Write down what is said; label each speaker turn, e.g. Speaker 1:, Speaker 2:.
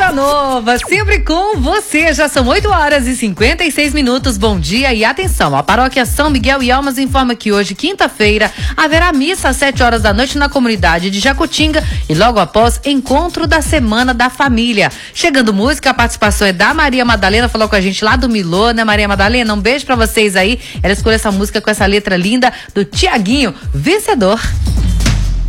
Speaker 1: Boa Nova, sempre com você. Já são 8h56. Bom dia e atenção. A paróquia São Miguel e Almas informa que hoje, quinta-feira, haverá missa às 7 horas da noite na comunidade de Jacutinga e logo após, encontro da Semana da Família. Chegando música, a participação é da Maria Madalena, falou com a gente lá do Milô, né, Maria Madalena? Um beijo pra vocês aí. Ela escolheu essa música com essa letra linda do Tiaguinho, Vencedor.